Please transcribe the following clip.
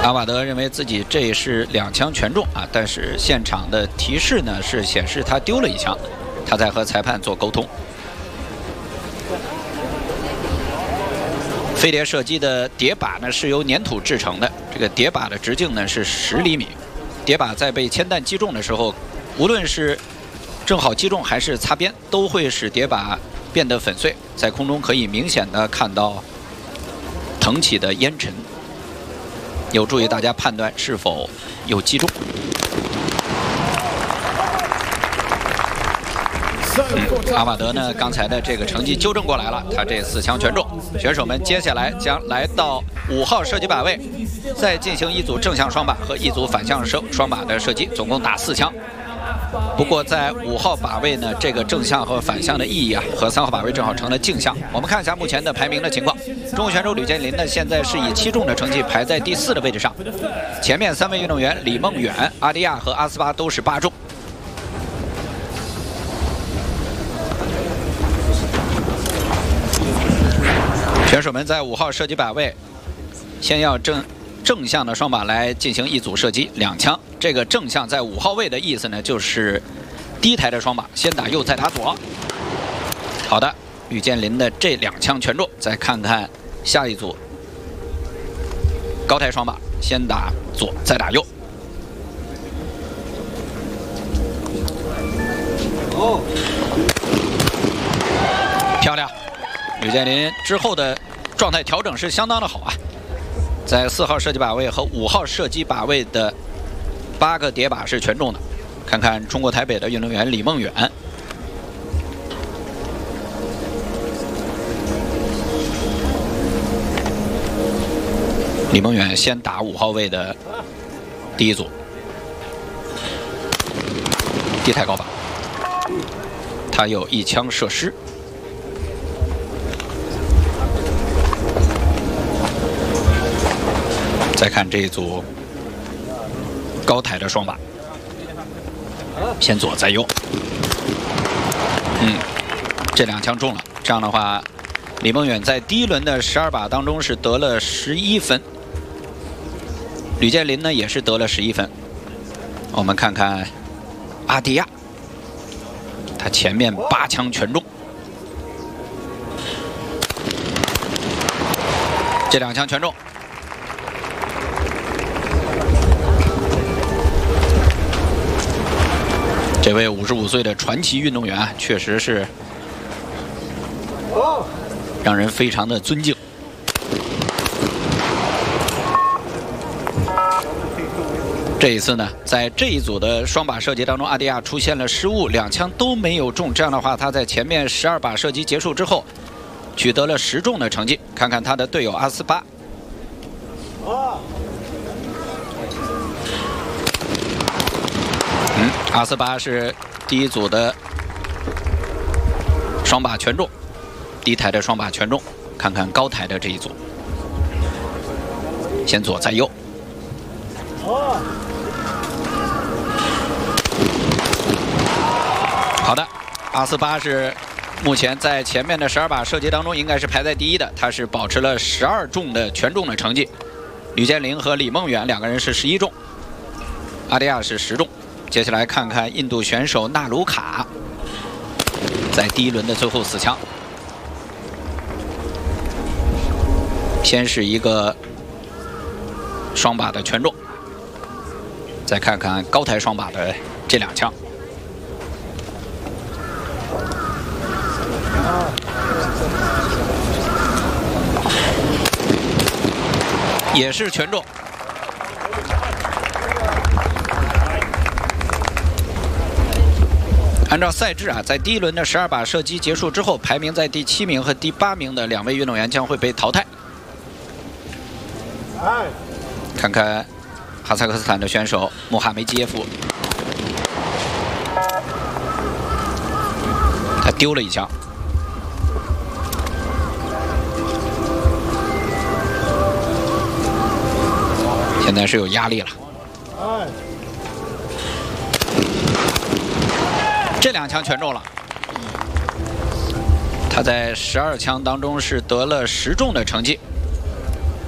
阿瓦德认为自己这是2枪全中啊，但是现场的提示呢是显示他丢了1枪，他在和裁判做沟通。飞碟射击的碟靶呢是由粘土制成的，这个碟靶的直径呢是10厘米，碟靶在被铅弹击中的时候，无论是正好击中还是擦边，都会使碟靶变得粉碎，在空中可以明显的看到腾起的烟尘。 有助于大家判断是否有击中。阿瓦德呢，刚才的这个成绩纠正过来了，他这4枪全中。选手们接下来将来到5号射击靶位，再进行一组正向双靶和一组反向双靶的射击，总共打4枪。 不过在5号靶位呢，这个正向和反向的意义啊，和3号靶位正好成了镜像。我们看一下目前的排名的情况。中国选手吕建林呢，现在是以7中的成绩排在第4的位置上，前面3位运动员李梦远、阿迪亚和阿斯巴都是8中。选手们在5号射击靶位，先要正向的双靶来进行一组射击，2枪。这个正向在5号位的意思呢，就是低台的双靶，先打右再打左。好的，吕建林的这2枪全中。再看看下一组高台双靶，先打左再打右。哦，漂亮！吕建林之后的状态调整是相当的好啊。 在4号射击靶位和5号射击靶位的8个碟靶是全中的。看看中国台北的运动员李梦远，李梦远先打5号位的第一组低台高靶，他有1枪射失。 再看这一组高台的双靶，先左再右，这2枪中了。这样的话，李梦远在第1轮的12靶当中是得了11分，吕建林呢也是得了11分。我们看看阿迪亚，他前面8枪全中，这2枪全中。 这位55岁的传奇运动员啊，确实是让人非常的尊敬。这一次呢，在这一组的双靶射击当中，阿迪亚出现了失误，2枪都没有中。这样的话，他在前面12靶射击结束之后，取得了10中的成绩。看看他的队友阿斯巴。 阿斯巴是第一组的双靶全中，低台的双靶全中。看看高台的这一组，先左再右。好的，阿斯巴是目前在前面的12靶射击当中应该是排在第1的，他是保持了12中的全中的成绩。吕建林和李梦远2个人是11中，阿迪亚是10中。 接下来看看印度选手纳鲁卡，在第1轮的最后4枪，先是一个双靶的全中，再看看高台双靶的这2枪，也是全中。 按照赛制啊，在第1轮的12靶射击结束之后，排名在第7名和第8名的2位运动员将会被淘汰。看看哈萨克斯坦的选手穆哈梅基耶夫，他丢了1枪。现在是有压力了。这2枪全中了，他在12枪当中是得了10中的成绩。